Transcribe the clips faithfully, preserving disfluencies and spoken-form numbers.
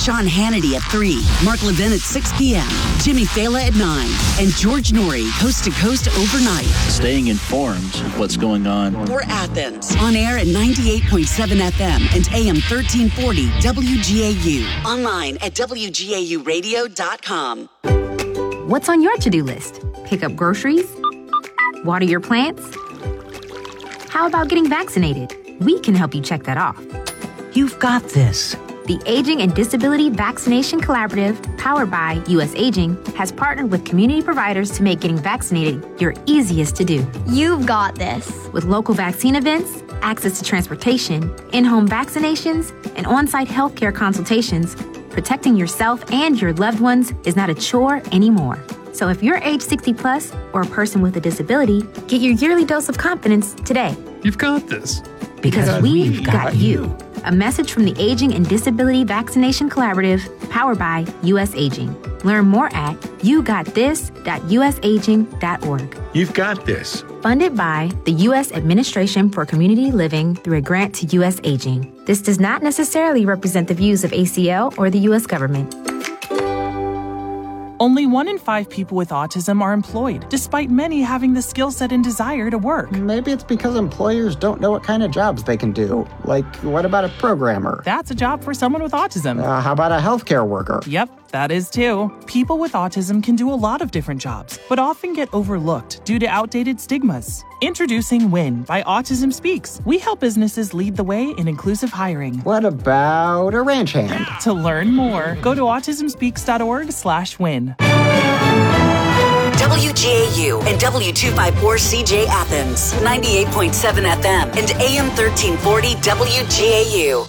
Sean Hannity at three, Mark Levin at six p.m., Jimmy Fallon at nine, and George Norrie, Coast to Coast Overnight. Staying informed of what's going on. For Athens, on air at ninety-eight point seven F M and A M thirteen forty W G A U. Online at W G A U radio dot com. What's on your to-do list? Pick up groceries? Water your plants? How about getting vaccinated? We can help you check that off. You've got this. The Aging and Disability Vaccination Collaborative, powered by U S Aging, has partnered with community providers to make getting vaccinated your easiest to do. You've got this. With local vaccine events, access to transportation, in-home vaccinations, and on-site healthcare consultations, protecting yourself and your loved ones is not a chore anymore. So if you're age sixty plus or a person with a disability, get your yearly dose of confidence today. You've got this. Because, because we've, we've got, got you. you. A message from the Aging and Disability Vaccination Collaborative, powered by U S Aging. Learn more at you got this dot U S aging dot org. You've got this. Funded by the U S Administration for Community Living through a grant to U S Aging. This does not necessarily represent the views of A C L or the U S government. Only one in five people with autism are employed, despite many having the skill set and desire to work. Maybe it's because employers don't know what kind of jobs they can do. Like, what about a programmer? That's a job for someone with autism. Uh, how about a healthcare worker? Yep, that is too. People with autism can do a lot of different jobs, but often get overlooked due to outdated stigmas. Introducing WIN by Autism Speaks. We help businesses lead the way in inclusive hiring. What about a ranch hand? To learn more, go to autism speaks dot org slash win. W G A U and W two fifty-four C J Athens, ninety-eight point seven F M and A M thirteen forty W G A U.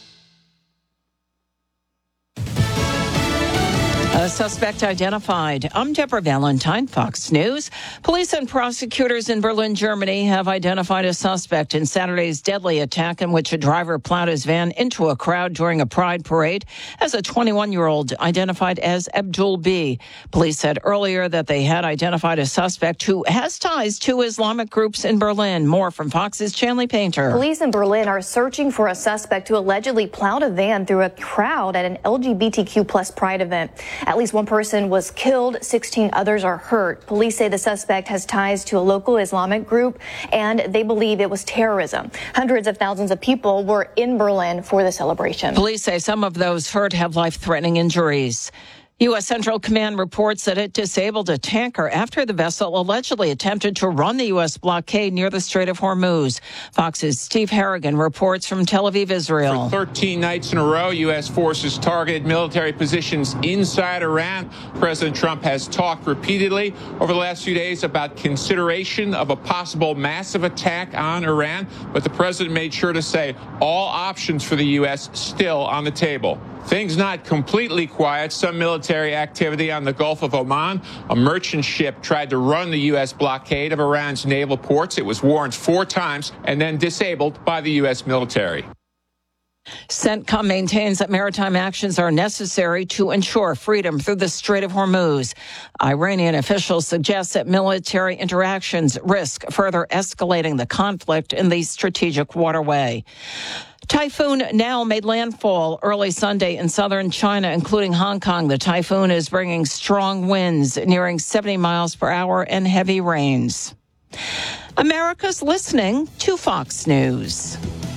A suspect identified. I'm Deborah Valentine, Fox News. Police and prosecutors in Berlin, Germany have identified a suspect in Saturday's deadly attack in which a driver plowed his van into a crowd during a pride parade as a twenty-one-year-old identified as Abdul B. Police said earlier that they had identified a suspect who has ties to Islamic groups in Berlin. More from Fox's Chanley Painter. Police in Berlin are searching for a suspect who allegedly plowed a van through a crowd at an L G B T Q plus pride event. At least one person was killed, sixteen others are hurt. Police say the suspect has ties to a local Islamic group, and they believe it was terrorism. Hundreds of thousands of people were in Berlin for the celebration. Police say some of those hurt have life-threatening injuries. U S Central Command reports that it disabled a tanker after the vessel allegedly attempted to run the U S blockade near the Strait of Hormuz. Fox's Steve Harrigan reports from Tel Aviv, Israel. For thirteen nights in a row, U S forces targeted military positions inside Iran. President Trump has talked repeatedly over the last few days about consideration of a possible massive attack on Iran, but the president made sure to say all options for the U S still on the table. Things not completely quiet. Some military activity on the Gulf of Oman. A merchant ship tried to run the U S blockade of Iran's naval ports. It was warned four times and then disabled by the U S military. CENTCOM maintains that maritime actions are necessary to ensure freedom through the Strait of Hormuz. Iranian officials suggest that military interactions risk further escalating the conflict in the strategic waterway. Typhoon Now made landfall early Sunday in southern China, including Hong Kong. The typhoon is bringing strong winds nearing seventy miles per hour and heavy rains. America's listening to Fox News.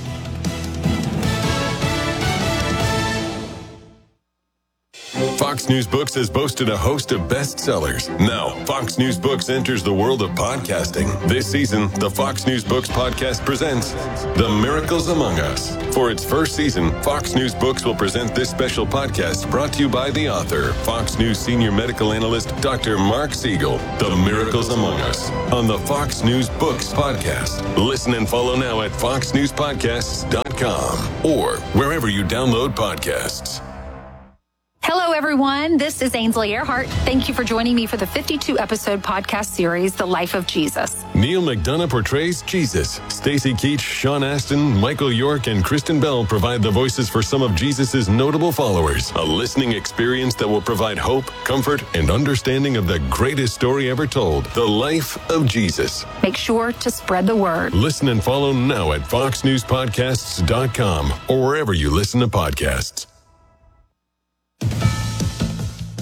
Fox News Books has boasted a host of bestsellers. Now, Fox News Books enters the world of podcasting. This season, the Fox News Books podcast presents The Miracles Among Us. For its first season, Fox News Books will present this special podcast brought to you by the author, Fox News senior medical analyst, Doctor Mark Siegel. The Miracles Among Us on the Fox News Books podcast. Listen and follow now at fox news podcasts dot com or wherever you download podcasts. Hello, everyone. This is Ainsley Earhart. Thank you for joining me for the fifty-two episode podcast series, The Life of Jesus. Neil McDonough portrays Jesus. Stacey Keach, Sean Astin, Michael York, and Kristen Bell provide the voices for some of Jesus' notable followers. A listening experience that will provide hope, comfort, and understanding of the greatest story ever told, The Life of Jesus. Make sure to spread the word. Listen and follow now at fox news podcasts dot com or wherever you listen to podcasts.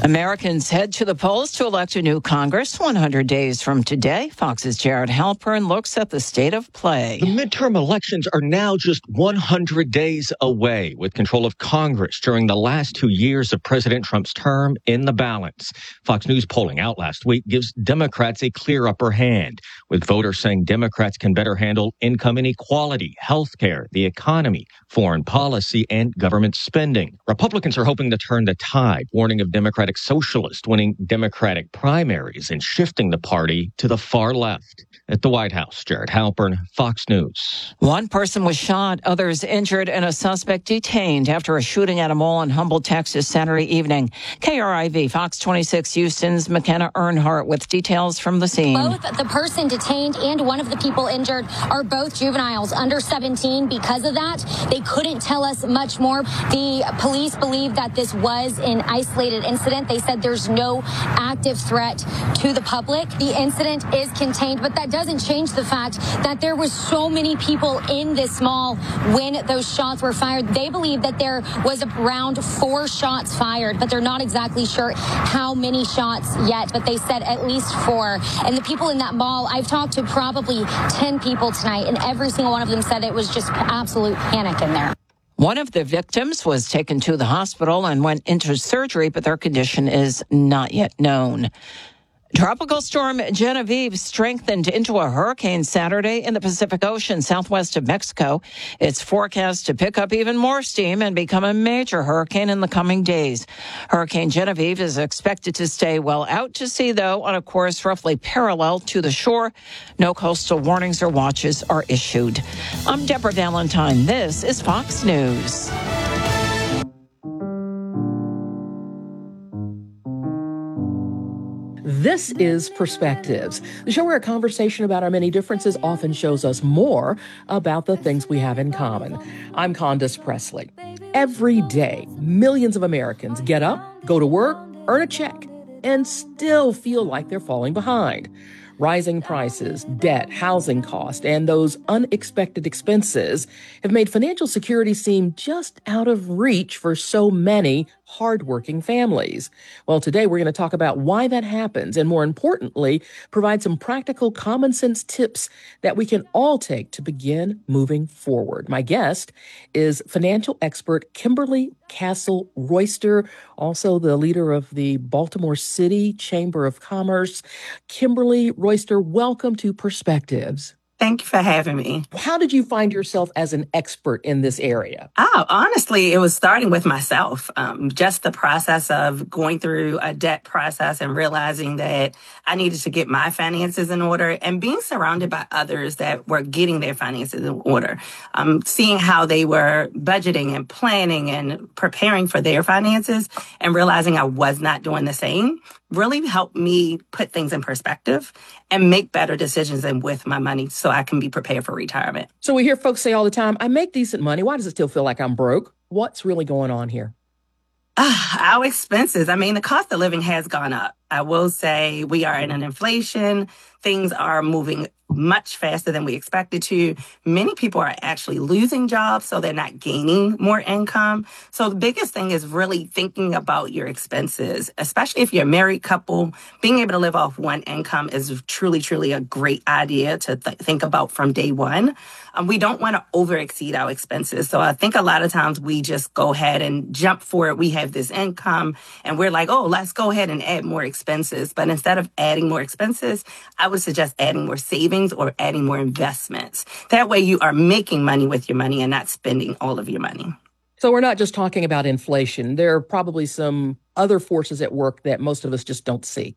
Americans head to the polls to elect a new Congress one hundred days from today. Fox's Jared Halpern looks at the state of play. The midterm elections are now just one hundred days away, with control of Congress during the last two years of President Trump's term in the balance. Fox News polling out last week gives Democrats a clear upper hand, with voters saying Democrats can better handle income inequality, health care, the economy, foreign policy, and government spending. Republicans are hoping to turn the tide, warning of Democratic socialists winning Democratic primaries and shifting the party to the far left. At the White House, Jared Halpern, Fox News. One person was shot, others injured, and a suspect detained after a shooting at a mall in Humboldt, Texas, Saturday evening. K R I V, Fox twenty-six Houston's McKenna Earnhardt with details from the scene. Both the person detained and one of the people injured are both juveniles under seventeen. Because of that, they couldn't tell us much more. The police believe that this was an isolated incident. They said there's no active threat to the public. The incident is contained, but that doesn't change the fact that there was so many people in this mall when those shots were fired. They believe that there was around four shots fired, but they're not exactly sure how many shots yet, but they said at least four. And the people in that mall, I've talked to probably ten people tonight, and every single one of them said it was just absolute panic in there. One of the victims was taken to the hospital and went into surgery, but their condition is not yet known. Tropical storm Genevieve strengthened into a hurricane Saturday in the Pacific Ocean southwest of Mexico. It's forecast to pick up even more steam and become a major hurricane in the coming days. Hurricane Genevieve is expected to stay well out to sea, though, on a course roughly parallel to the shore. No coastal warnings or watches are issued. I'm Deborah Valentine. This is Fox News. This is Perspectives, the show where a conversation about our many differences often shows us more about the things we have in common. I'm Candace Presley. Every day, millions of Americans get up, go to work, earn a check, and still feel like they're falling behind. Rising prices, debt, housing costs, and those unexpected expenses have made financial security seem just out of reach for so many hardworking families. Well, today we're going to talk about why that happens and, more importantly, provide some practical common sense tips that we can all take to begin moving forward. My guest is financial expert Kimberly Castle Royster, also the leader of the Baltimore City Chamber of Commerce. Kimberly Royster, welcome to Perspectives. Thank you for having me. How did you find yourself as an expert in this area? Oh, honestly, it was starting with myself. Um, just the process of going through a debt process and realizing that I needed to get my finances in order and being surrounded by others that were getting their finances in order. Um, seeing how they were budgeting and planning and preparing for their finances and realizing I was not doing the same really helped me put things in perspective and make better decisions and with my money so I can be prepared for retirement. So we hear folks say all the time, I make decent money. Why does it still feel like I'm broke? What's really going on here? Uh, our expenses. I mean, the cost of living has gone up. I will say we are in an inflation. Things are moving much faster than we expected to. Many people are actually losing jobs, so they're not gaining more income. So the biggest thing is really thinking about your expenses, especially if you're a married couple. Being able to live off one income is truly, truly a great idea to th- think about from day one. Um, we don't want to over exceed our expenses. So I think a lot of times we just go ahead and jump for it. We have this income and we're like, oh, let's go ahead and add more expenses. But instead of adding more expenses, I would suggest adding more savings or adding more investments. That way you are making money with your money and not spending all of your money. So we're not just talking about inflation. There are probably some other forces at work that most of us just don't see.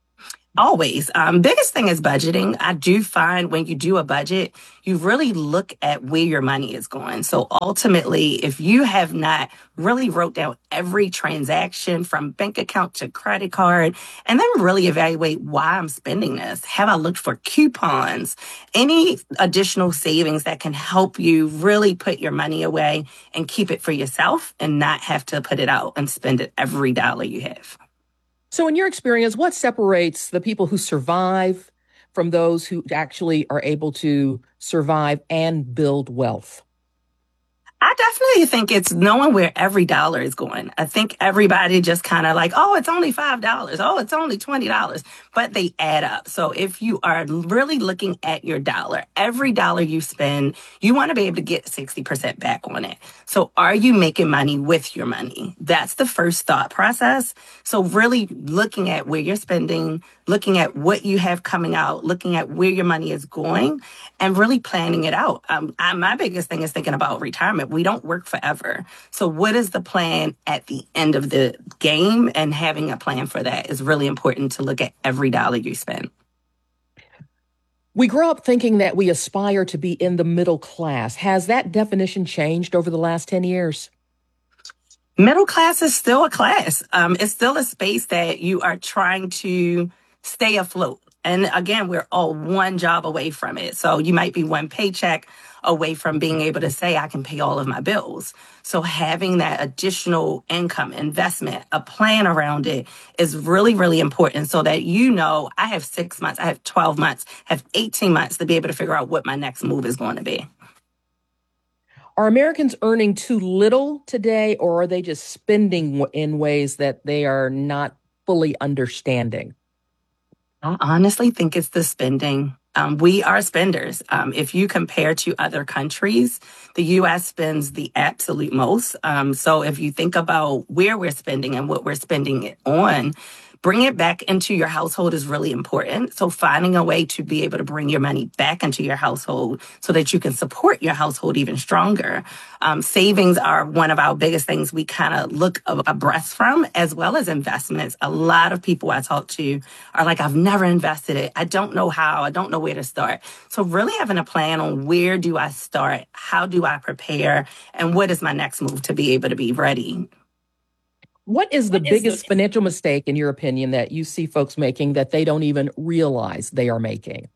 Always. Um, biggest thing is budgeting. I do find when you do a budget, you really look at where your money is going. So ultimately, if you have not really wrote down every transaction from bank account to credit card, and then really evaluate why I'm spending this. Have I looked for coupons? Any additional savings that can help you really put your money away and keep it for yourself and not have to put it out and spend it every dollar you have. So in your experience, what separates the people who survive from those who actually are able to survive and build wealth? I definitely think it's knowing where every dollar is going. I think everybody just kind of like, oh, it's only five dollars. Oh, it's only twenty dollars. But they add up. So if you are really looking at your dollar, every dollar you spend, you want to be able to get sixty percent back on it. So are you making money with your money? That's the first thought process. So really looking at where you're spending, looking at what you have coming out, looking at where your money is going, and really planning it out. Um, I, my biggest thing is thinking about retirement. We don't work forever. So what is the plan at the end of the game? And having a plan for that is really important to look at every dollar you spend. We grow up thinking that we aspire to be in the middle class. Has that definition changed over the last ten years? Middle class is still a class. Um, it's still a space that you are trying to stay afloat. And again, we're all one job away from it. So you might be one paycheck away from being able to say, I can pay all of my bills. So having that additional income, investment, a plan around it is really, really important so that you know I have six months, I have twelve months, I have eighteen months to be able to figure out what my next move is going to be. Are Americans earning too little today, or are they just spending in ways that they are not fully understanding? I honestly think it's the spending. Um, we are spenders. Um, if you compare to other countries, the U S spends the absolute most. Um, so if you think about where we're spending and what we're spending it on, bring it back into your household is really important. So finding a way to be able to bring your money back into your household so that you can support your household even stronger. Um, savings are one of our biggest things we kind of look abreast from, as well as investments. A lot of people I talk to are like, I've never invested it. I don't know how. I don't know where to start. So really having a plan on where do I start? How do I prepare? And what is my next move to be able to be ready? What is the What is biggest the- financial mistake, in your opinion, that you see folks making that they don't even realize they are making?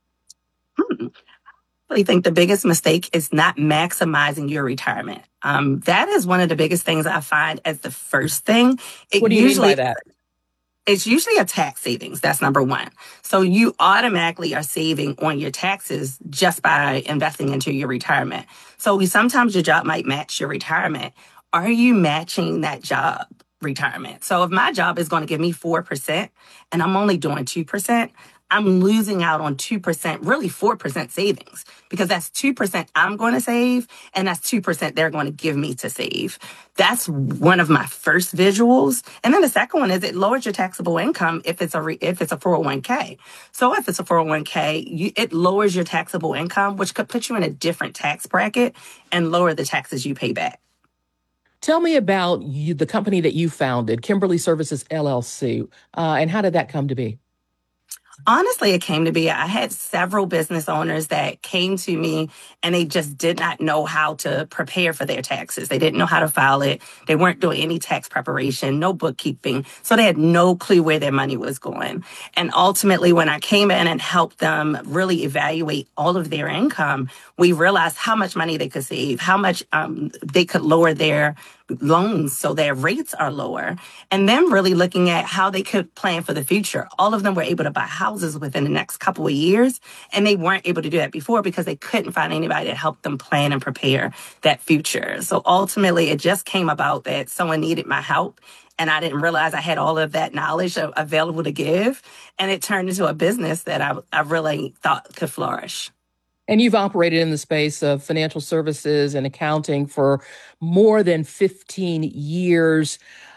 Hmm. I really think the biggest mistake is not maximizing your retirement. Um, that is one of the biggest things I find as the first thing. It What do you usually, mean by that? It's usually a tax savings. That's number one. So you automatically are saving on your taxes just by investing into your retirement. So we, sometimes your job might match your retirement. Are you matching that job retirement? So if my job is going to give me four percent and I'm only doing two percent, I'm losing out on two percent, really four percent savings, because that's two percent I'm going to save and that's two percent they're going to give me to save. That's one of my first visuals. And then the second one is it lowers your taxable income if it's a re- if it's a four oh one k. So if it's a four oh one k, you, it lowers your taxable income, which could put you in a different tax bracket and lower the taxes you pay back. Tell me about you, the company that you founded, Kimberly Services, L L C, uh, and how did that come to be? Honestly, it came to be, I had several business owners that came to me and they just did not know how to prepare for their taxes. They didn't know how to file it. They weren't doing any tax preparation, no bookkeeping. So they had no clue where their money was going. And ultimately, when I came in and helped them really evaluate all of their income, we realized how much money they could save, how much um, they could lower their loans so their rates are lower, and then really looking at how they could plan for the future. All of them were able to buy houses within the next couple of years, and they weren't able to do that before because they couldn't find anybody to help them plan and prepare that future. So ultimately, it just came about that someone needed my help, and I didn't realize I had all of that knowledge available to give, and it turned into a business that I, I really thought could flourish. And you've operated in the space of financial services and accounting for more than fifteen years.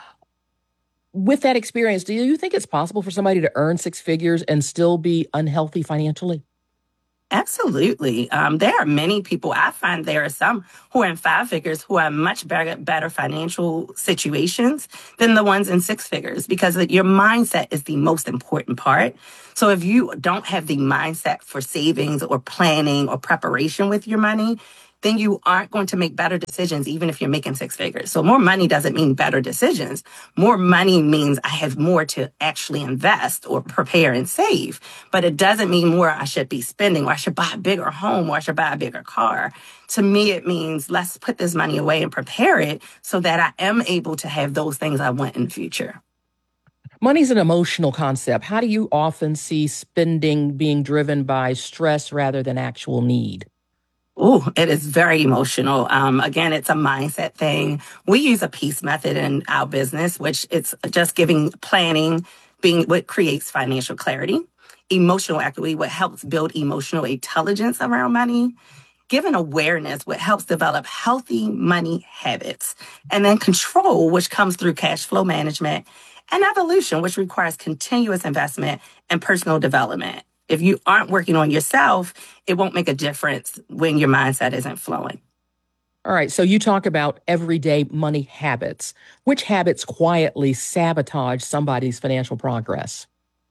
With that experience, do you think it's possible for somebody to earn six figures and still be unhealthy financially? Absolutely. Um, there are many people. I find there are some who are in five figures who are in much better, better financial situations than the ones in six figures, because your mindset is the most important part. So if you don't have the mindset for savings or planning or preparation with your money, then you aren't going to make better decisions, even if you're making six figures. So more money doesn't mean better decisions. More money means I have more to actually invest or prepare and save. But it doesn't mean more I should be spending, or I should buy a bigger home, or I should buy a bigger car. To me, it means let's put this money away and prepare it so that I am able to have those things I want in the future. Money's an emotional concept. How do you often see spending being driven by stress rather than actual need? Oh, it is very emotional. Um, again, it's a mindset thing. We use a PEACE method in our business, which it's just giving planning, being what creates financial clarity, emotional equity, what helps build emotional intelligence around money, giving awareness, what helps develop healthy money habits, and then control, which comes through cash flow management, and evolution, which requires continuous investment and personal development. If you aren't working on yourself, it won't make a difference when your mindset isn't flowing. All right, so you talk about everyday money habits. Which habits quietly sabotage somebody's financial progress?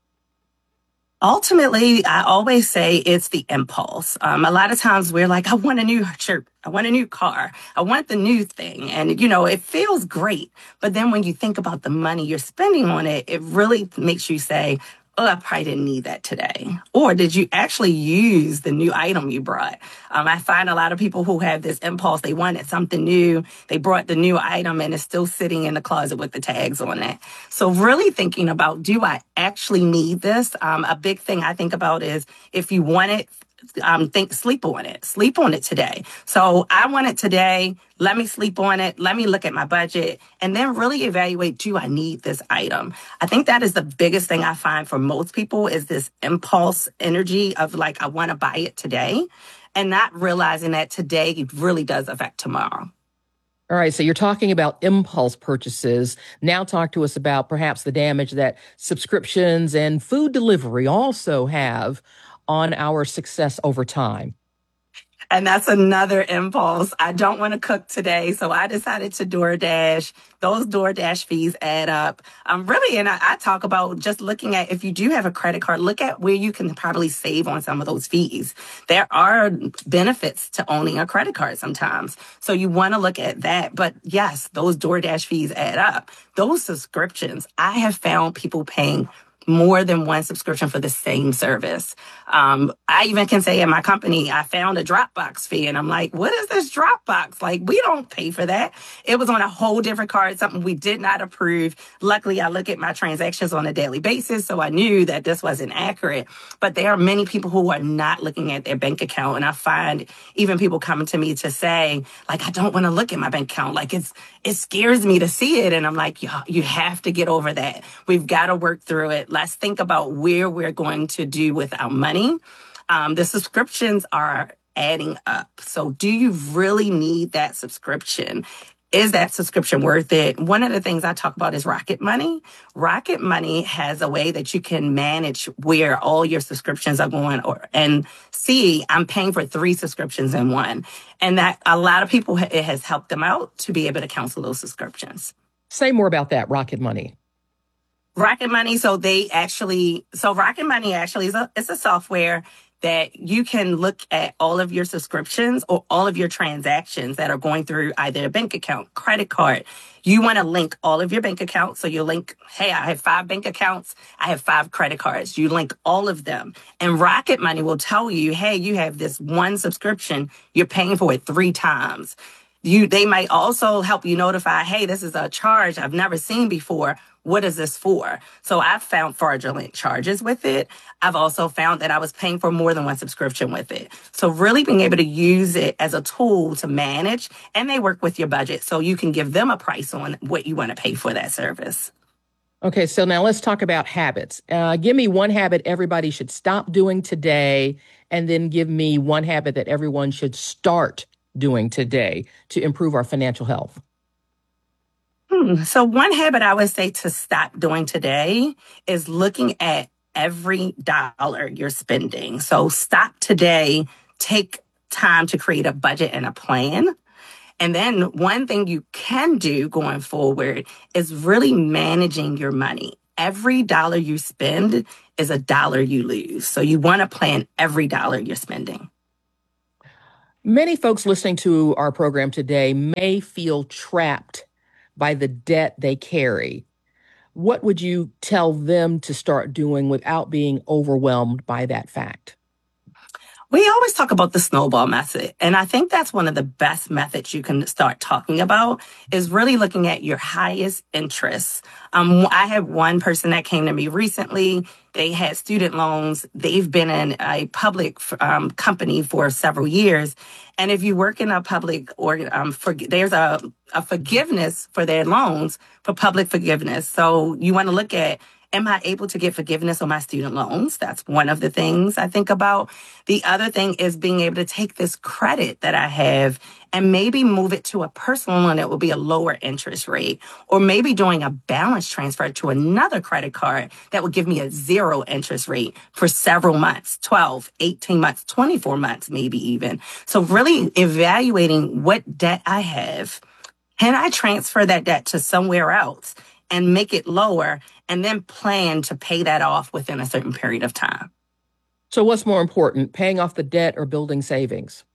Ultimately, I always say it's the impulse. Um, a lot of times we're like, I want a new shirt. I want a new car. I want the new thing. And, you know, it feels great. But then when you think about the money you're spending on it, it really makes you say, oh, I probably didn't need that today. Or did you actually use the new item you brought? Um, I find a lot of people who have this impulse, they wanted something new. They brought the new item and it's still sitting in the closet with the tags on it. So really thinking about, do I actually need this? Um, a big thing I think about is if you want it, Um, think, sleep on it, sleep on it today. So I want it today. Let me sleep on it. Let me look at my budget and then really evaluate, do I need this item? I think that is the biggest thing I find for most people is this impulse energy of like, I want to buy it today and not realizing that today really does affect tomorrow. All right, so you're talking about impulse purchases. Now talk to us about perhaps the damage that subscriptions and food delivery also have on our success over time. And that's another impulse. I don't want to cook today, so I decided to DoorDash. Those DoorDash fees add up. Um, really, and I, I talk about just looking at, if you do have a credit card, look at where you can probably save on some of those fees. There are benefits to owning a credit card sometimes. So you want to look at that. But yes, those DoorDash fees add up. Those subscriptions, I have found people paying more than one subscription for the same service. Um, I even can say in my company, I found a Dropbox fee and I'm like, what is this Dropbox? Like, we don't pay for that. It was on a whole different card, something we did not approve. Luckily, I look at my transactions on a daily basis, so I knew that this wasn't accurate. But there are many people who are not looking at their bank account. And I find even people coming to me to say, like, I don't want to look at my bank account. Like, it's it scares me to see it. And I'm like, you, you have to get over that. We've got to work through it. Let's think about where we're going to do with our money. Um, the subscriptions are adding up. So do you really need that subscription? Is that subscription worth it? One of the things I talk about is Rocket Money. Rocket Money has a way that you can manage where all your subscriptions are going or and see, I'm paying for three subscriptions in one. And that a lot of people, it has helped them out to be able to cancel those subscriptions. Say more about that, Rocket Money. Rocket Money, so they actually, so Rocket Money actually is a, it's a software that you can look at all of your subscriptions or all of your transactions that are going through either a bank account, credit card. You want to link all of your bank accounts. So you link, hey, I have five bank accounts. I have five credit cards. You link all of them. And Rocket Money will tell you, hey, you have this one subscription. You're paying for it three times. You, they might also help you notify, hey, this is a charge I've never seen before. What is this for? So I've found fraudulent charges with it. I've also found that I was paying for more than one subscription with it. So really being able to use it as a tool to manage, and they work with your budget so you can give them a price on what you want to pay for that service. Okay, so now let's talk about habits. Uh, give me one habit everybody should stop doing today, and then give me one habit that everyone should start doing today to improve our financial health. Hmm. So one habit I would say to stop doing today is looking at every dollar you're spending. So stop today, take time to create a budget and a plan. And then one thing you can do going forward is really managing your money. Every dollar you spend is a dollar you lose. So you want to plan every dollar you're spending. Many folks listening to our program today may feel trapped by the debt they carry. What would you tell them to start doing without being overwhelmed by that fact? We always talk about the snowball method. And I think that's one of the best methods you can start talking about is really looking at your highest interests. Um, I have one person that came to me recently. They had student loans. They've been in a public um, company for several years. And if you work in a public or um, for, there's a, a forgiveness for their loans for public forgiveness. So you want to look at, am I able to get forgiveness on my student loans? That's one of the things I think about. The other thing is being able to take this credit that I have and maybe move it to a personal loan that will be a lower interest rate, or maybe doing a balance transfer to another credit card that will give me a zero interest rate for several months, twelve, eighteen months, twenty-four months, maybe even. So really evaluating what debt I have. Can I transfer that debt to somewhere else and make it lower, and then plan to pay that off within a certain period of time? So what's more important, paying off the debt or building savings?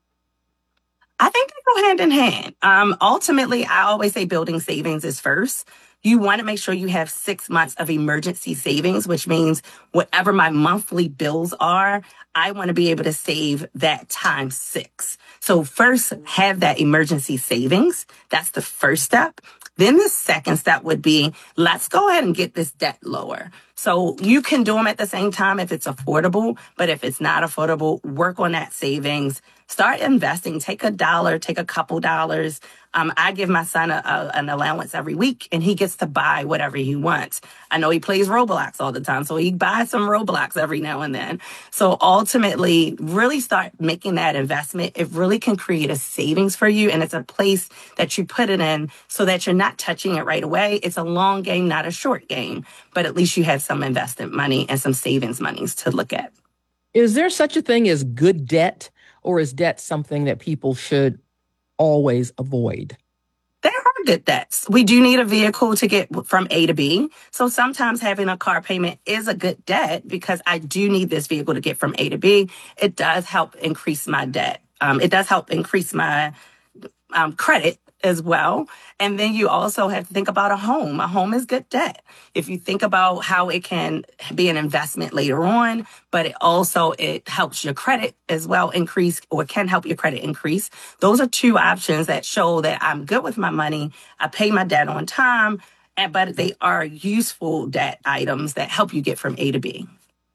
I think they go hand in hand. Um, ultimately, I always say building savings is first. You want to make sure you have six months of emergency savings, which means whatever my monthly bills are, I want to be able to save that times six. So first, have that emergency savings. That's the first step. Then the second step would be, let's go ahead and get this debt lower. So you can do them at the same time if it's affordable, but if it's not affordable, work on that savings. Start investing. Take a dollar, take a couple dollars. Um, I give my son a, a, an allowance every week, and he gets to buy whatever he wants. I know he plays Roblox all the time, so he buys some Roblox every now and then. So ultimately, really start making that investment. It really can create a savings for you, and it's a place that you put it in so that you're not touching it right away. It's a long game, not a short game, but at least you have some investment money and some savings monies to look at. Is there such a thing as good debt, or is debt something that people should always avoid? There are good debts. We do need a vehicle to get from A to B. So sometimes having a car payment is a good debt because I do need this vehicle to get from A to B. It does help increase my debt. Um, it does help increase my um, credit as well. And then you also have to think about a home. A home is good debt. If you think about how it can be an investment later on, but it also, it helps your credit as well increase, or can help your credit increase. Those are two options that show that I'm good with my money. I pay my debt on time, and but they are useful debt items that help you get from A to B.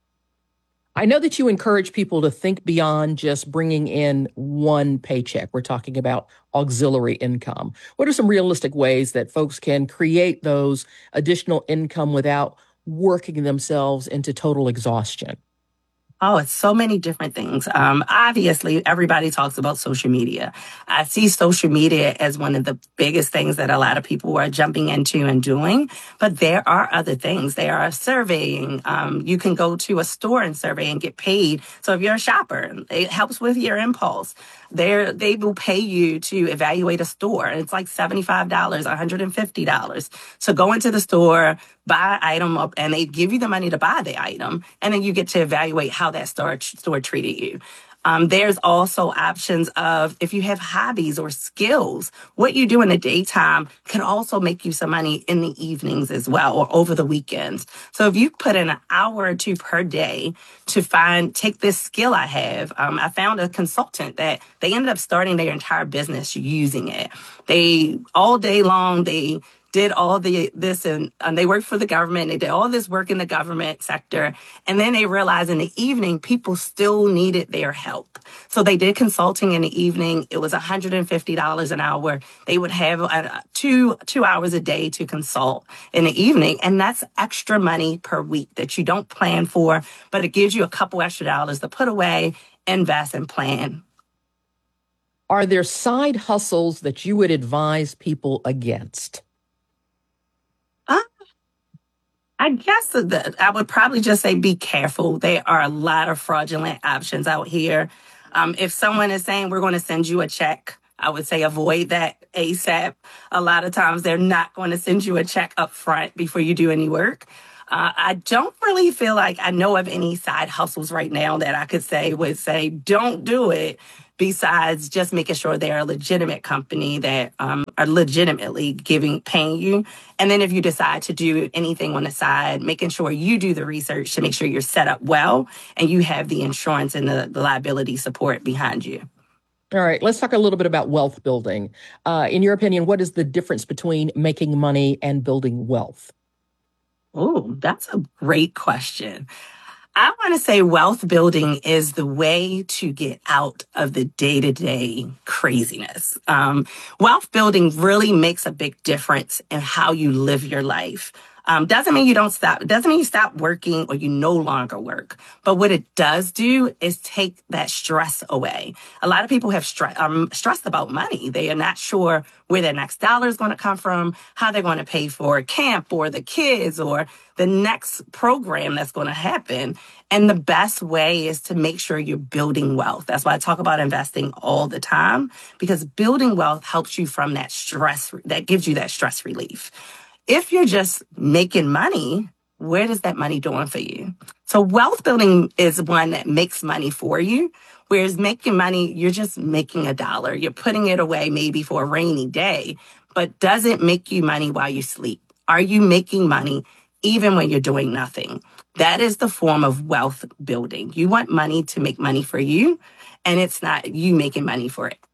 I know that you encourage people to think beyond just bringing in one paycheck. We're talking about auxiliary income. What are some realistic ways that folks can create those additional income without working themselves into total exhaustion? Oh, it's so many different things. Um, obviously, everybody talks about social media. I see social media as one of the biggest things that a lot of people are jumping into and doing. But there are other things. There are surveying. Um, you can go to a store and survey and get paid. So if you're a shopper, it helps with your impulse. They're, they will pay you to evaluate a store. It's like seventy-five dollars, one hundred fifty dollars. So go into the store, buy an item up, and they give you the money to buy the item. And then you get to evaluate how that store, store treated you. Um, there's also options of if you have hobbies or skills, what you do in the daytime can also make you some money in the evenings as well, or over the weekends. So if you put in an hour or two per day to find, take this skill I have, um, I found a consultant that they ended up starting their entire business using it. They, all day long, they did all the this and, and they worked for the government. They did all this work in the government sector. And then they realized in the evening, people still needed their help. So they did consulting in the evening. It was one hundred fifty dollars an hour. They would have uh, two, two hours a day to consult in the evening. And that's extra money per week that you don't plan for, but it gives you a couple extra dollars to put away, invest, and plan. Are there side hustles that you would advise people against? Uh, I guess that I would probably just say be careful. There are a lot of fraudulent options out here. Um, if someone is saying we're going to send you a check, I would say avoid that ASAP. A lot of times they're not going to send you a check up front before you do any work. Uh, I don't really feel like I know of any side hustles right now that I could say would say, don't do it, besides just making sure they're a legitimate company that um, are legitimately giving, paying you. And then if you decide to do anything on the side, making sure you do the research to make sure you're set up well and you have the insurance and the, the liability support behind you. All right, let's talk a little bit about wealth building. Uh, in your opinion, what is the difference between making money and building wealth? Oh, that's a great question. I want to say wealth building is the way to get out of the day-to-day craziness. Um, wealth building really makes a big difference in how you live your life. Um, doesn't mean you don't stop. It doesn't mean you stop working or you no longer work. But what it does do is take that stress away. A lot of people have stre- um, stressed about money. They are not sure where their next dollar is going to come from, how they're going to pay for camp or the kids or the next program that's going to happen. And the best way is to make sure you're building wealth. That's why I talk about investing all the time, because building wealth helps you from that stress, that gives you that stress relief. If you're just making money, where does that money doing for you? So wealth building is one that makes money for you, whereas making money, you're just making a dollar. You're putting it away maybe for a rainy day, but does it make you money while you sleep? Are you making money even when you're doing nothing? That is the form of wealth building. You want money to make money for you, and it's not you making money for it.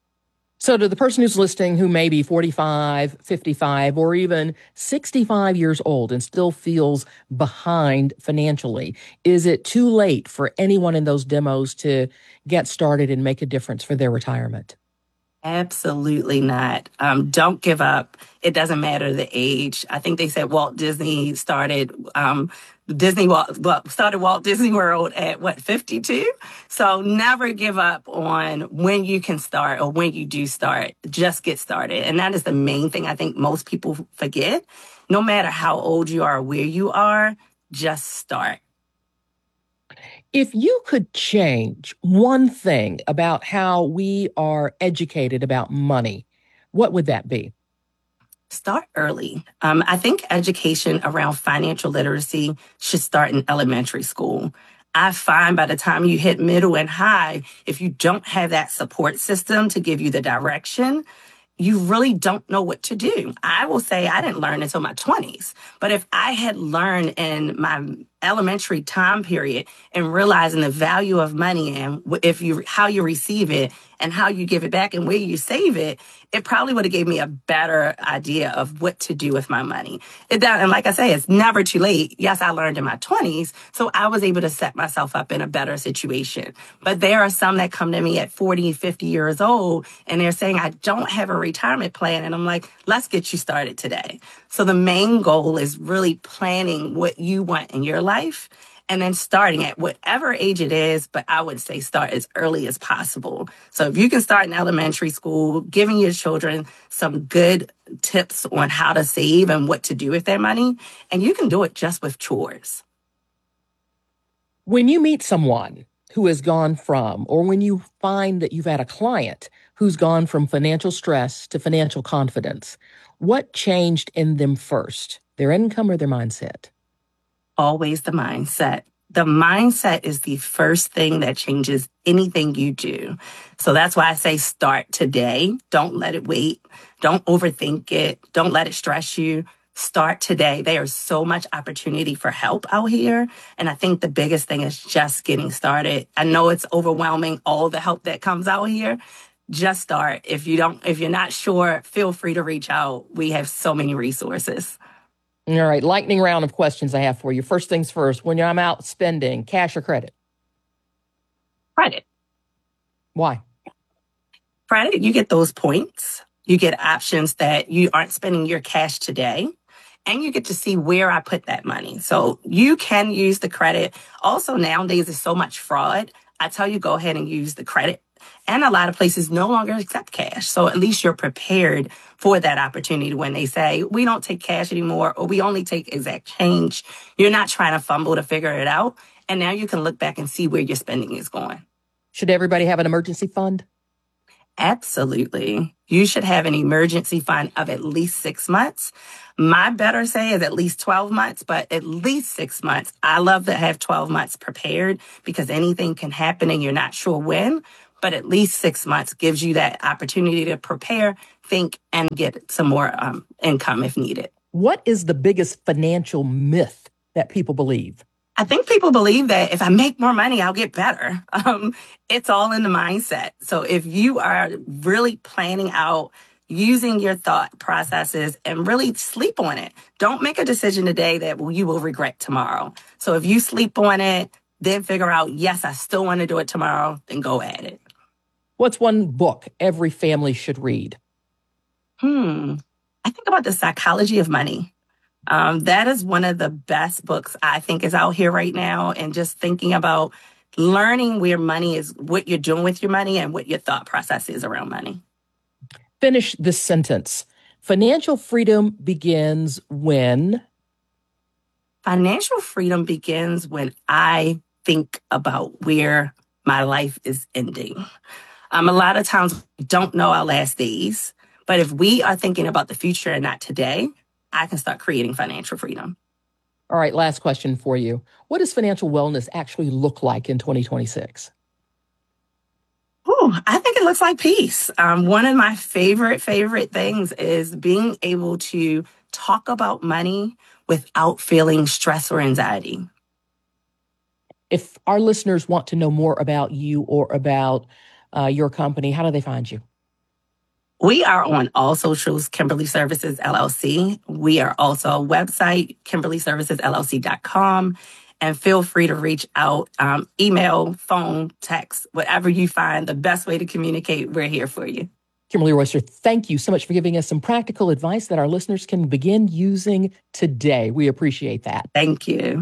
So to the person who's listening who may be forty-five, fifty-five, or even sixty-five years old and still feels behind financially, is it too late for anyone in those demos to get started and make a difference for their retirement? Absolutely not. Um, don't give up. It doesn't matter the age. I think they said Walt Disney started um, Disney Walt, started Walt Disney World at what, fifty-two? So never give up on when you can start or when you do start. Just get started. And that is the main thing I think most people forget. No matter how old you are or where you are, just start. If you could change one thing about how we are educated about money, what would that be? Start early. Um, I think education around financial literacy should start in elementary school. I find by the time you hit middle and high, if you don't have that support system to give you the direction, you really don't know what to do. I will say I didn't learn until my twenties. But if I had learned in my elementary time period and realizing the value of money and if you how you receive it and how you give it back and where you save it, it probably would have gave me a better idea of what to do with my money. It does, and like I say, it's never too late. Yes, I learned in my twenties, so I was able to set myself up in a better situation. But there are some that come to me at forty, fifty years old, and they're saying, I don't have a retirement plan. And I'm like, let's get you started today. So the main goal is really planning what you want in your life and then starting at whatever age it is, but I would say start as early as possible. So if you can start in elementary school, giving your children some good tips on how to save and what to do with their money, and you can do it just with chores. When you meet someone who has gone from, or when you find that you've had a client who's gone from financial stress to financial confidence, what changed in them first, their income or their mindset? Always the mindset. The mindset is the first thing that changes anything you do. So that's why I say start today. Don't let it wait. Don't overthink it. Don't let it stress you. Start today. There's so much opportunity for help out here. And I think the biggest thing is just getting started. I know it's overwhelming, all the help that comes out here. Just start. If you don't, if you're not sure, feel free to reach out. We have so many resources. All right, lightning round of questions I have for you. First things first, when I'm out spending, cash or credit? Credit. Why? Credit, you get those points. You get options that you aren't spending your cash today. And you get to see where I put that money. So you can use the credit. Also, nowadays, there's so much fraud. I tell you, go ahead and use the credit. And a lot of places no longer accept cash. So at least you're prepared for that opportunity when they say, we don't take cash anymore, or we only take exact change. You're not trying to fumble to figure it out. And now you can look back and see where your spending is going. Should everybody have an emergency fund? Absolutely. You should have an emergency fund of at least six months. My better say is at least twelve months, but at least six months. I love to have twelve months prepared because anything can happen and you're not sure when, but at least six months gives you that opportunity to prepare, think, and get some more um, income if needed. What is the biggest financial myth that people believe? I think people believe that if I make more money, I'll get better. Um, it's all in the mindset. So if you are really planning out using your thought processes and really sleep on it, don't make a decision today that you will regret tomorrow. So if you sleep on it, then figure out, yes, I still want to do it tomorrow, then go at it. What's one book every family should read? Hmm. I think about The Psychology of Money. Um, that is one of the best books I think is out here right now. And just thinking about learning where money is, what you're doing with your money and what your thought process is around money. Finish this sentence. Financial freedom begins when? Financial freedom begins when I think about where my life is ending. Um, a lot of times we don't know our last days, but if we are thinking about the future and not today, I can start creating financial freedom. All right, last question for you. What does financial wellness actually look like in twenty twenty-six? Ooh, I think it looks like peace. Um, one of my favorite, favorite things is being able to talk about money without feeling stress or anxiety. If our listeners want to know more about you or about uh, your company, how do they find you? We are on all socials, Kimberly Services L L C. We are also a website, kimberly services l l c dot com. And feel free to reach out, um, email, phone, text, whatever you find the best way to communicate. We're here for you. Kimberly Royster, thank you so much for giving us some practical advice that our listeners can begin using today. We appreciate that. Thank you.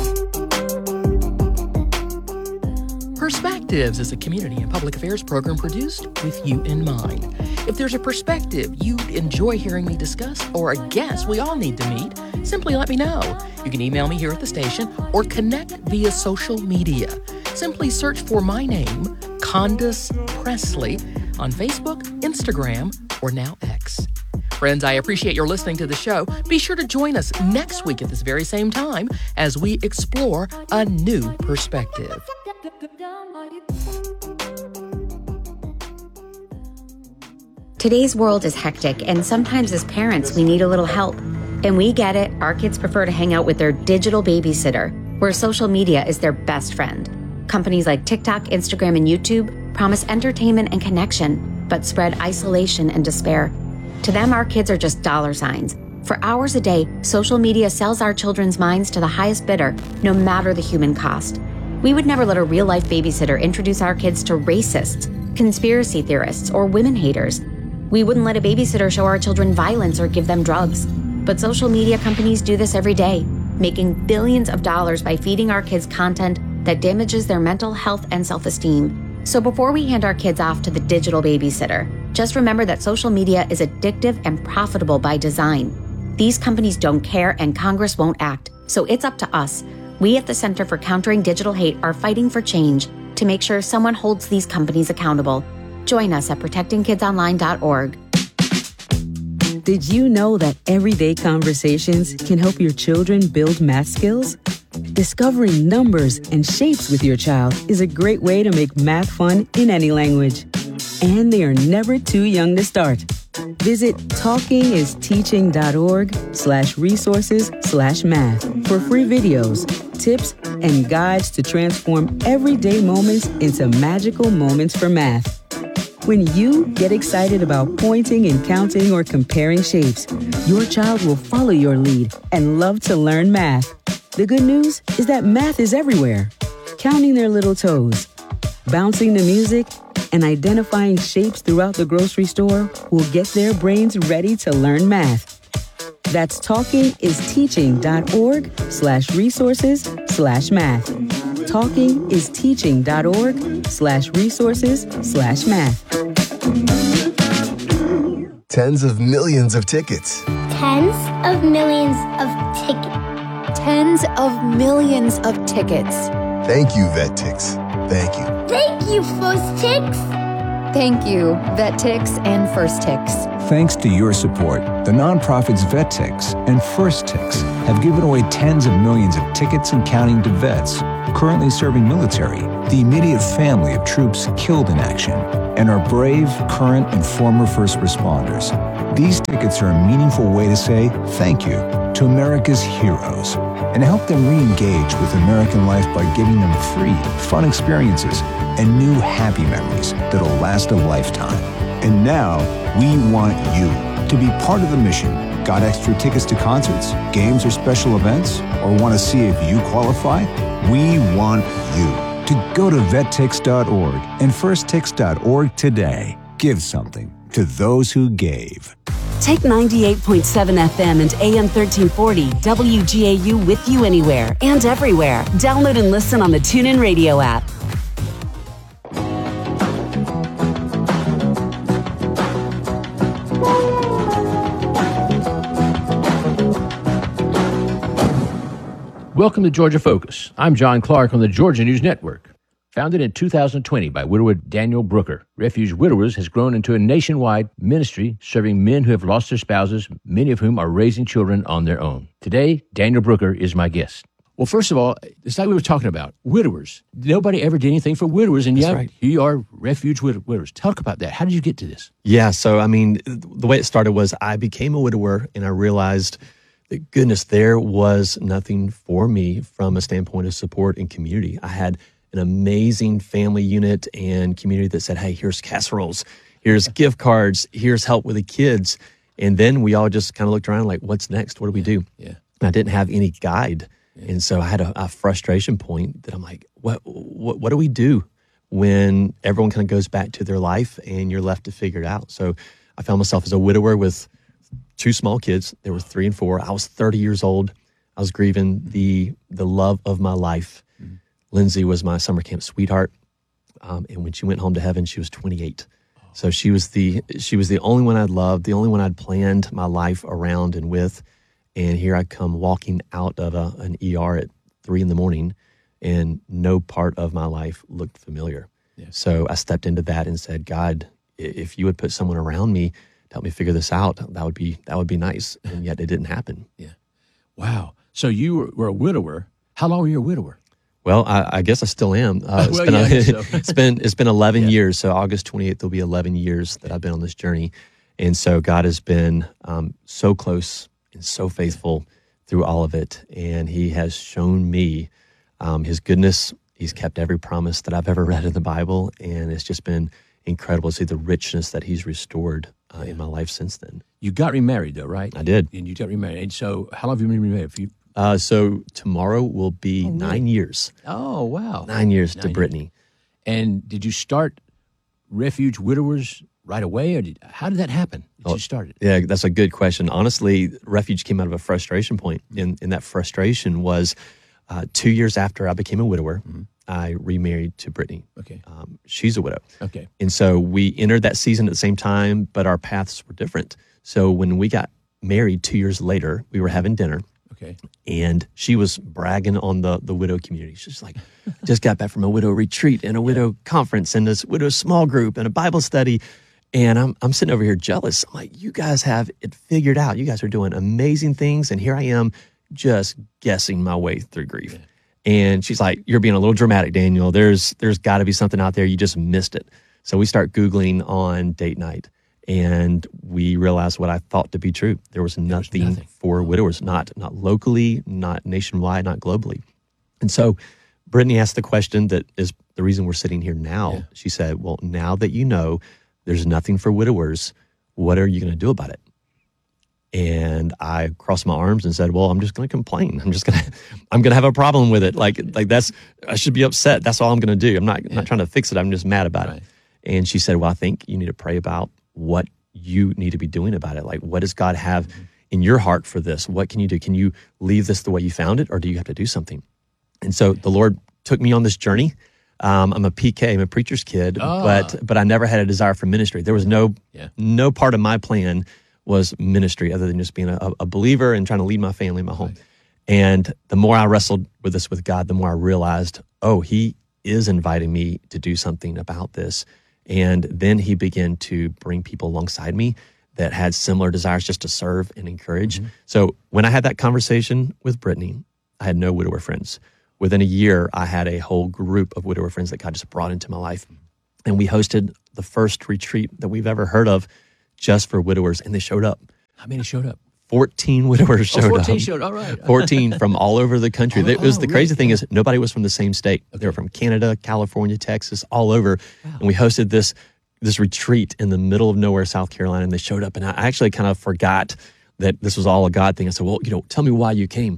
Perspectives is a community and public affairs program produced with you in mind. If there's a perspective you'd enjoy hearing me discuss or a guest we all need to meet, simply let me know. You can email me here at the station or connect via social media. Simply search for my name, Condace Pressley, on Facebook, Instagram, or now X. Friends, I appreciate your listening to the show. Be sure to join us next week at this very same time as we explore a new perspective. Today's world is hectic, and sometimes as parents, we need a little help. And we get it. Our kids prefer to hang out with their digital babysitter, where social media is their best friend. Companies like TikTok, Instagram, and YouTube promise entertainment and connection, but spread isolation and despair. To them, our kids are just dollar signs. For hours a day, social media sells our children's minds to the highest bidder, no matter the human cost. We would never let a real-life babysitter introduce our kids to racists, conspiracy theorists, or women haters. We wouldn't let a babysitter show our children violence or give them drugs. But social media companies do this every day, making billions of dollars by feeding our kids content that damages their mental health and self-esteem. So before we hand our kids off to the digital babysitter, just remember that social media is addictive and profitable by design. These companies don't care and Congress won't act, so it's up to us. We at the Center for Countering Digital Hate are fighting for change to make sure someone holds these companies accountable. Join us at protecting kids online dot org. Did you know that everyday conversations can help your children build math skills? Discovering numbers and shapes with your child is a great way to make math fun in any language. And they are never too young to start. Visit talkingisteaching.org slash resources slash math for free videos, tips, and guides to transform everyday moments into magical moments for math. When you get excited about pointing and counting or comparing shapes, your child will follow your lead and love to learn math. The good news is that math is everywhere. Counting their little toes, bouncing the music, and identifying shapes throughout the grocery store will get their brains ready to learn math. That's talkingisteaching.org slash resources slash math. talkingisteaching.org slash resources slash math. Tens of millions of tickets. Tens of millions of tickets. Tens of millions of tickets. Thank you, VetTix. Thank you. Thank you, FirstTix. Thank you, VetTix and FirstTix. Thanks to your support, the nonprofits VetTix and FirstTix have given away tens of millions of tickets and counting to vets currently serving military, the immediate family of troops killed in action, and our brave, current, and former first responders. These tickets are a meaningful way to say thank you to America's heroes and help them re-engage with American life by giving them free, fun experiences and new happy memories that'll last a lifetime. And now, we want you to be part of the mission. Got extra tickets to concerts, games, or special events? Or want to see if you qualify? We want you to go to vettix dot org and firsttix dot org today. Give something to those who gave. Take ninety-eight point seven F M and A M thirteen forty W G A U with you anywhere and everywhere. Download and listen on the TuneIn Radio app. Welcome to Georgia Focus. I'm John Clark on the Georgia News Network. Founded in two thousand twenty by widower Daniel Brooker, Refuge Widowers has grown into a nationwide ministry serving men who have lost their spouses, many of whom are raising children on their own. Today, Daniel Brooker is my guest. Well, first of all, it's like we were talking about, widowers. Nobody ever did anything for widowers, and That's yeah, right. here you are, Refuge Wid- Widowers. Talk about that. How did you get to this? Yeah, so I mean, the way it started was I became a widower and I realized that, goodness, there was nothing for me from a standpoint of support and community. I had an amazing family unit and community that said, hey, here's casseroles, here's gift cards, here's help with the kids. And then we all just kind of looked around like, what's next? What do we do? Yeah. And I didn't have any guide. Yeah. And so I had a, a frustration point that I'm like, what, what, what do we do when everyone kind of goes back to their life and you're left to figure it out? So I found myself as a widower with two small kids. They were three and four. I was thirty years old. I was grieving the the love of my life. Mm-hmm. Lindsay was my summer camp sweetheart, um, and when she went home to heaven, she was twenty-eight. Oh. So she was the she was the only one I'd loved, the only one I'd planned my life around and with. And here I come walking out of a, an E R at three in the morning, and no part of my life looked familiar. Yeah. So I stepped into that and said, God, if you would put someone around me to help me figure this out, that would be that would be nice. And yet it didn't happen. Yeah. Wow. So you were, were a widower. How long were you a widower? Well, I, I guess I still am. Uh, it's, well, been, yeah, so. it's been it's been eleven yeah. years. So August twenty-eighth will be eleven years that I've been on this journey, and so God has been um, so close and so faithful through all of it, and He has shown me um, His goodness. He's kept every promise that I've ever read in the Bible, and it's just been incredible to see the richness that He's restored uh, in my life since then. You got remarried, though, right? I did. And you got remarried. And so how long have you been remarried? Have you... Uh, so tomorrow will be oh, nine years. Oh, wow. Nine years nine to years. Brittany. And did you start Refuge Widowers right away, or did, how did that happen? Did oh, you start it? Yeah, that's a good question. Honestly, Refuge came out of a frustration point, mm-hmm. and, and that frustration was uh, two years after I became a widower, mm-hmm. I remarried to Brittany. Okay. Um, she's a widow. Okay. And so we entered that season at the same time, but our paths were different. So when we got married two years later, we were having dinner. Okay. And she was bragging on the, the widow community. She's like, just got back from a widow retreat and a widow conference and this widow small group and a Bible study. And I'm I'm sitting over here jealous. I'm like, you guys have it figured out. You guys are doing amazing things. And here I am just guessing my way through grief. Yeah. And she's like, you're being a little dramatic, Daniel. There's there's got to be something out there. You just missed it. So we start Googling on date night. And we realized what I thought to be true. There was nothing, There's nothing. for widowers, not not locally, not nationwide, not globally. And so Brittany asked the question that is the reason we're sitting here now. Yeah. She said, well, now that you know there's nothing for widowers, what are you going to do about it? And I crossed my arms and said, well, I'm just going to complain. I'm just going to, I'm going to have a problem with it. Like, like that's, I should be upset. That's all I'm going to do. I'm not, yeah. not trying to fix it. I'm just mad about right. it. And she said, well, I think you need to pray about what you need to be doing about it. Like, what does God have mm-hmm. in your heart for this? What can you do? Can you leave this the way you found it, or do you have to do something? And so the Lord took me on this journey. Um, I'm a P K, I'm a preacher's kid, oh. but but I never had a desire for ministry. There was no yeah. no part of my plan was ministry other than just being a, a believer and trying to lead my family, my home. Right. And the more I wrestled with this with God, the more I realized, oh, He is inviting me to do something about this. And then he began to bring people alongside me that had similar desires just to serve and encourage. Mm-hmm. So when I had that conversation with Brittany, I had no widower friends. Within a year, I had a whole group of widower friends that God just brought into my life. And we hosted the first retreat that we've ever heard of just for widowers, and they showed up. How many showed up? fourteen widowers showed oh, fourteen up. showed, all right. fourteen from all over the country. Oh, it was oh, the really? crazy thing is nobody was from the same state. Okay. They were from Canada, California, Texas, all over. Wow. And we hosted this this retreat in the middle of nowhere, South Carolina, and they showed up. And I actually kind of forgot that this was all a God thing. I said, well, you know, tell me why you came.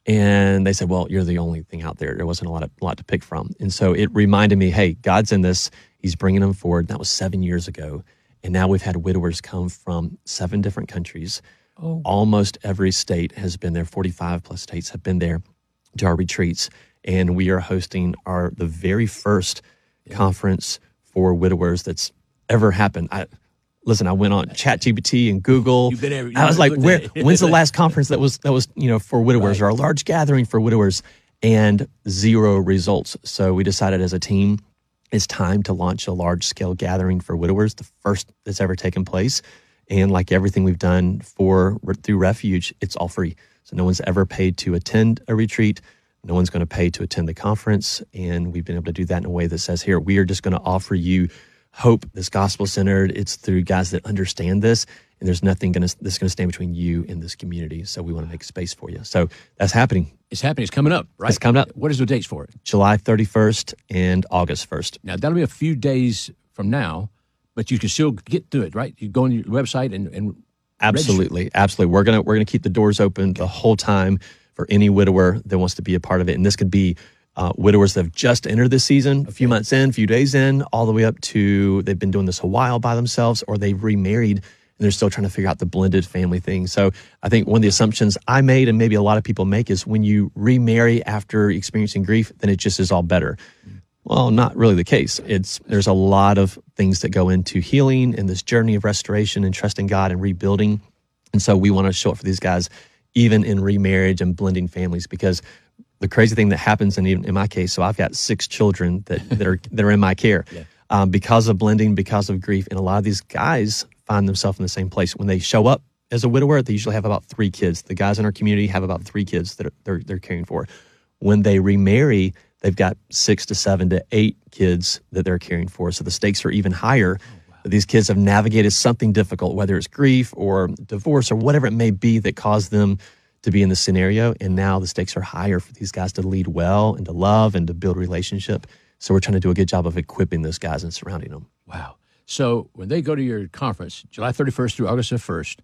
And they said, well, you're the only thing out there. There wasn't a lot of a lot to pick from. And so it reminded me, hey, God's in this. He's bringing them forward. That was seven years ago. And now we've had widowers come from seven different countries. Oh. Almost every state has been there. forty-five plus states have been there to our retreats. And we are hosting our the very first yeah. conference for widowers that's ever happened. I Listen, I went on ChatGPT and Google. You've been every, I was like, "Where? When's the last conference that was that was you know for widowers right. or a large gathering for widowers?" And zero results. So we decided as a team, it's time to launch a large scale gathering for widowers, the first that's ever taken place. And like everything we've done for through Refuge, it's all free. So no one's ever paid to attend a retreat. No one's going to pay to attend the conference. And we've been able to do that in a way that says, here, we are just going to offer you hope that's gospel-centered. It's through guys that understand this, and there's nothing gonna, that's going to stand between you and this community. So we want to make space for you. So that's happening. It's happening. It's coming up, right? It's coming up. What is the dates for it? July thirty-first and August first. Now, that'll be a few days from now, but you can still get to it, right? You go on your website and, and Absolutely. register. Absolutely. We're going to we're gonna keep the doors open okay. the whole time for any widower that wants to be a part of it. And this could be Uh, widowers that have just entered this season, a few months in, a few days in, all the way up to they've been doing this a while by themselves, or they've remarried and they're still trying to figure out the blended family thing. So I think one of the assumptions I made, and maybe a lot of people make, is when you remarry after experiencing grief, then it just is all better. Mm. Well, not really the case. It's there's a lot of things that go into healing and this journey of restoration and trusting God and rebuilding. And so we want to show up for these guys, even in remarriage and blending families, because the crazy thing that happens, and even in my case, so I've got six children that, that are that are in my care yeah. um, because of blending, because of grief, and a lot of these guys find themselves in the same place. When they show up as a widower, they usually have about three kids. The guys in our community have about three kids that are, they're they're caring for. When they remarry, they've got six to seven to eight kids that they're caring for. So the stakes are even higher. Oh, wow. These kids have navigated something difficult, whether it's grief or divorce or whatever it may be that caused them to be in this scenario, and now the stakes are higher for these guys to lead well and to love and to build relationship. So we're trying to do a good job of equipping those guys and surrounding them. Wow. So when they go to your conference, July thirty-first through August first,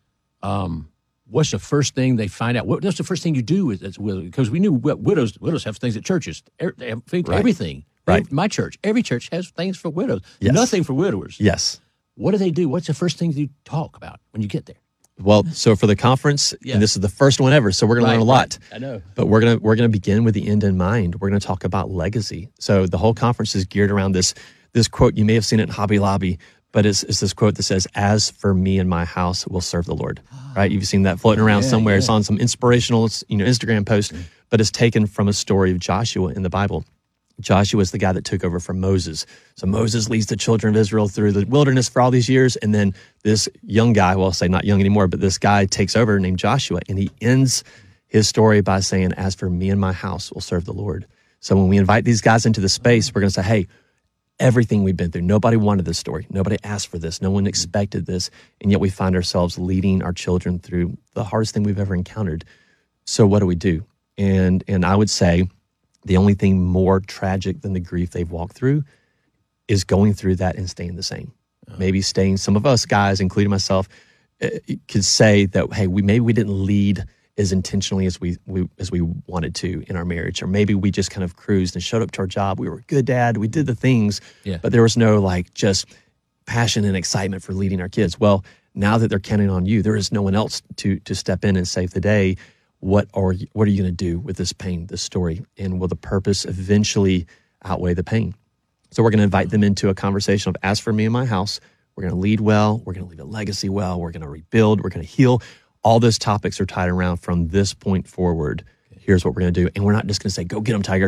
um, what's the first thing they find out? What, what's the first thing you do with it? Because we knew widows widows have things at churches. They have right. everything. Right. My church, every church has things for widows. Yes. Nothing for widowers. Yes. What do they do? What's the first thing you talk about when you get there? Well, so for the conference, yeah. and this is the first one ever, so we're going right, to learn a lot. Right. I know. But we're going to we're going to begin with the end in mind. We're going to talk about legacy. So the whole conference is geared around this this quote. You may have seen it in Hobby Lobby, but it's, it's this quote that says, "As for me and my house, we'll serve the Lord." Right? You've seen that floating around yeah, somewhere. Yeah. It's on some inspirational, you know, Instagram post, mm-hmm. but it's taken from a story of Joshua in the Bible. Joshua is the guy that took over from Moses. So Moses leads the children of Israel through the wilderness for all these years. And then this young guy, well, I'll say not young anymore, but this guy takes over named Joshua. And he ends his story by saying, "As for me and my house, we'll serve the Lord." So when we invite these guys into the space, we're going to say, hey, everything we've been through, nobody wanted this story. Nobody asked for this. No one expected this. And yet we find ourselves leading our children through the hardest thing we've ever encountered. So what do we do? And and I would say, the only thing more tragic than the grief they've walked through is going through that and staying the same. Uh-huh. Maybe staying, some of us guys, including myself, uh, could say that, hey, we maybe we didn't lead as intentionally as we, we as we wanted to in our marriage, or maybe we just kind of cruised and showed up to our job. We were a good dad. We did the things, yeah. but there was no like just passion and excitement for leading our kids. Well, now that they're counting on you, there is no one else to to step in and save the day. What are you, what are you going to do with this pain, this story? And will the purpose eventually outweigh the pain? So we're going to invite them into a conversation of, as for me and my house, we're going to lead well, we're going to leave a legacy well, we're going to rebuild, we're going to heal. All those topics are tied around from this point forward. Here's what we're going to do. And we're not just going to say, go get them, Tiger.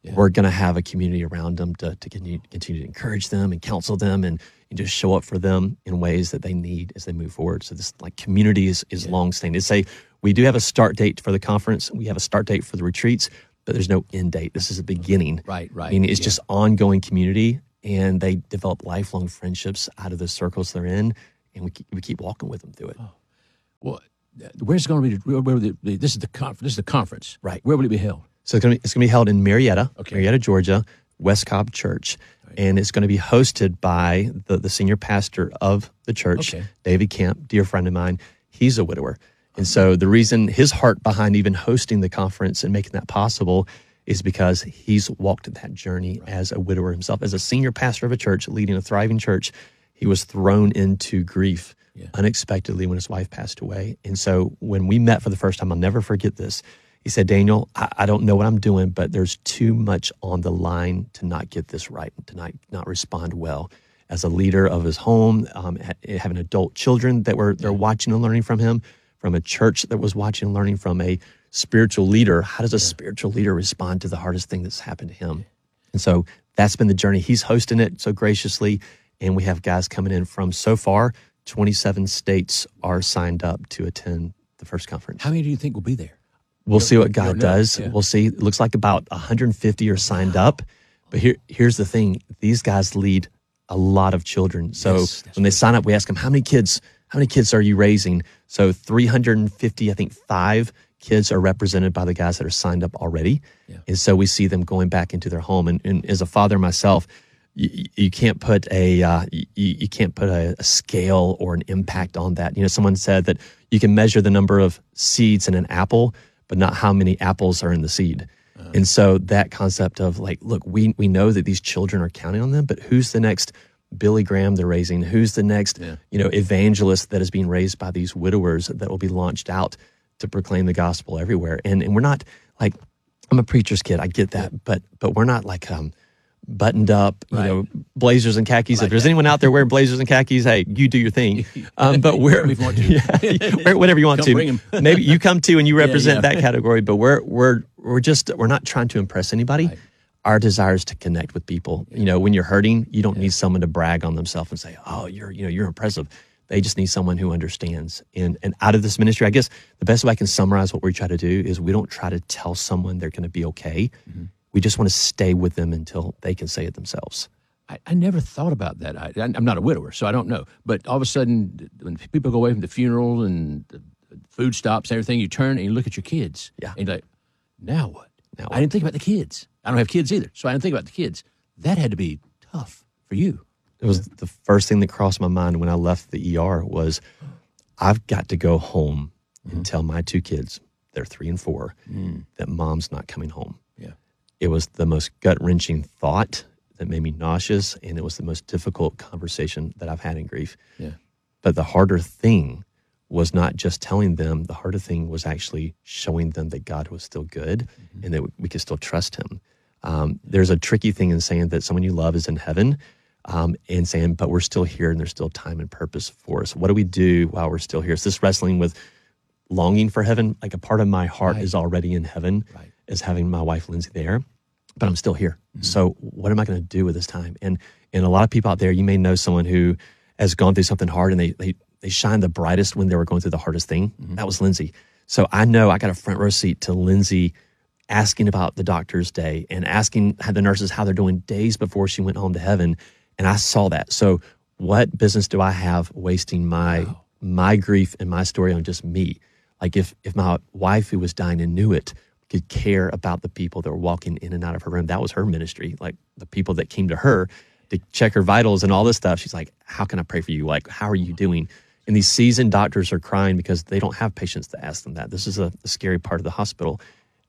Yeah. We're going to have a community around them to, to continue, continue to encourage them and counsel them and, and just show up for them in ways that they need as they move forward. So this like community is, is yeah. long-standing. It's a, we do have a start date for the conference. We have a start date for the retreats, but there's no end date. This is a beginning. Right, right. I mean, it's yeah. just ongoing community, and they develop lifelong friendships out of the circles they're in, and we keep, we keep walking with them through it. Oh. Well, where's it going to be? Where, where the, this is the conference. This is the conference, right? Where will it be held? So it's going to be, it's going to be held in Marietta, okay. Marietta, Georgia, West Cobb Church, right. and it's going to be hosted by the, the senior pastor of the church, okay. David Camp, dear friend of mine. He's a widower, and so the reason his heart behind even hosting the conference and making that possible is because he's walked that journey right. as a widower himself, as a senior pastor of a church, leading a thriving church. He was thrown into grief yeah. unexpectedly when his wife passed away, and so when we met for the first time, I'll never forget this. He said, Daniel, I, I don't know what I'm doing, but there's too much on the line to not get this right, to not, not respond well. As a leader of his home, um, having adult children that were they're watching and learning from him, from a church that was watching and learning from a spiritual leader. How does a spiritual leader respond to the hardest thing that's happened to him? And so that's been the journey. He's hosting it so graciously, and we have guys coming in from so far, twenty-seven states are signed up to attend the first conference. How many do you think will be there? We'll see what God does. Yeah. We'll see. It looks like about one hundred fifty are signed up. But here, here's the thing. These guys lead a lot of children. So yes, when they sign up, we ask them, how many kids, how many kids are you raising? So three hundred fifty, I think five kids are represented by the guys that are signed up already. Yeah. And so we see them going back into their home. And, and as a father myself, you, you can't put a uh, you, you can't put a, a scale or an impact on that. You know, someone said that you can measure the number of seeds in an apple, but not how many apples are in the seed. Uh, and so that concept of like, look, we we know that these children are counting on them, but who's the next Billy Graham they're raising? Who's the next, yeah. you know, evangelist that is being raised by these widowers that will be launched out to proclaim the gospel everywhere? And and we're not like, I'm a preacher's kid, I get that, but but we're not like um buttoned up, you right. know, blazers and khakis. Like if there's that. anyone out there wearing blazers and khakis, hey, you do your thing. Um, but we're yeah, wear whatever you want come to. Bring Maybe you come to and you represent yeah, yeah. that category. But we're we're we're just we're not trying to impress anybody. Right. Our desire is to connect with people. Yeah. You know, when you're hurting, you don't yeah. need someone to brag on themselves and say, "Oh, you're you know you're impressive." They just need someone who understands. And and out of this ministry, I guess the best way I can summarize what we try to do is we don't try to tell someone they're going to be okay. Mm-hmm. We just want to stay with them until they can say it themselves. I, I never thought about that. I, I'm not a widower, so I don't know. But all of a sudden, when people go away from the funeral and the food stops and everything, you turn and you look at your kids. Yeah. And you're like, now what? Now what? I didn't think about the kids. I don't have kids either, so I didn't think about the kids. That had to be tough for you. It was the first thing that crossed my mind when I left the E R was I've got to go home mm-hmm. and tell my two kids, they're three and four, mm. that mom's not coming home. Yeah. It was the most gut-wrenching thought that made me nauseous, and it was the most difficult conversation that I've had in grief. Yeah. But the harder thing was not just telling them. The harder thing was actually showing them that God was still good mm-hmm. and that we could still trust him. Um, there's a tricky thing in saying that someone you love is in heaven um, and saying, but we're still here and there's still time and purpose for us. What do we do while we're still here? It's this wrestling with longing for heaven. Like a part of my heart right. is already in heaven, right. is having my wife, Lindsay, there. But I'm still here. Mm-hmm. So what am I going to do with this time? And and a lot of people out there, you may know someone who has gone through something hard and they they they shine the brightest when they were going through the hardest thing. Mm-hmm. That was Lindsay. So I know I got a front row seat to Lindsay asking about the doctor's day and asking the nurses how they're doing days before she went home to heaven. And I saw that. So what business do I have wasting my wow. my grief and my story on just me? Like if if my wife who was dying and knew it could care about the people that were walking in and out of her room. That was her ministry. Like the people that came to her to check her vitals and all this stuff. She's like, how can I pray for you? Like, how are you doing? And these seasoned doctors are crying because they don't have patients to ask them that. This is a, a scary part of the hospital.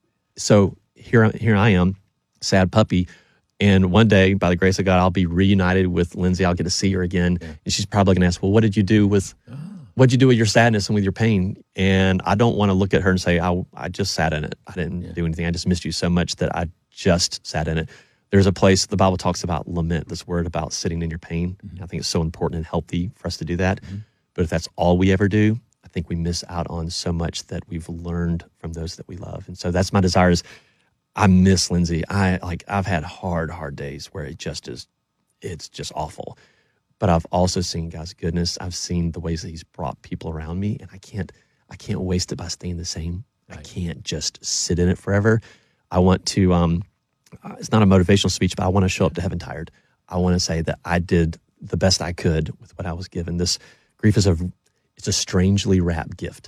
So here, here I am, sad puppy. And one day, by the grace of God, I'll be reunited with Lindsay. I'll get to see her again. Yeah. And she's probably going to ask, well, what did you do with... Oh. What'd you do with your sadness and with your pain? And I don't want to look at her and say, I, I just sat in it. I didn't yeah. do anything. I just missed you so much that I just sat in it. There's a place, the Bible talks about lament, this word about sitting in your pain. Mm-hmm. I think it's so important and healthy for us to do that. Mm-hmm. But if that's all we ever do, I think we miss out on so much that we've learned from those that we love. And so that's my desire is I miss Lindsay. I like I've had hard, hard days where it just is, it's just awful. But I've also seen God's goodness. I've seen the ways that He's brought people around me, and I can't, I can't waste it by staying the same. Right. I can't just sit in it forever. I want to. Um, it's not a motivational speech, but I want to show up to heaven tired. I want to say that I did the best I could with what I was given. This grief is a, it's a strangely wrapped gift.